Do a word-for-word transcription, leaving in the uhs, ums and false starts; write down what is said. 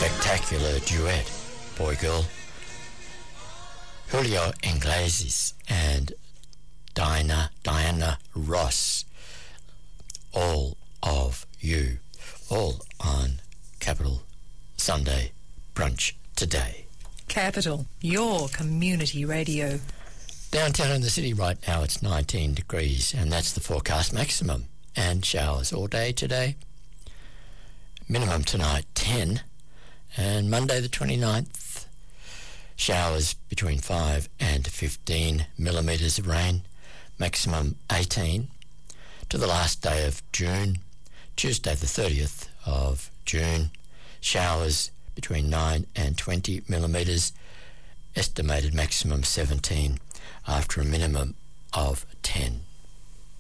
spectacular duet, boy-girl. Julio Iglesias and Diana, Diana Ross, All of You, all on Capital Sunday Brunch today. Capital, your community radio. Downtown in the city right now it's nineteen degrees and that's the forecast maximum, and showers all day today. Minimum tonight ten, and Monday the twenty-ninth, showers between five and fifteen millimetres of rain, maximum eighteen. To the last day of June, Tuesday the thirtieth of June, showers between nine and twenty millimetres, estimated maximum seventeen after a minimum of ten.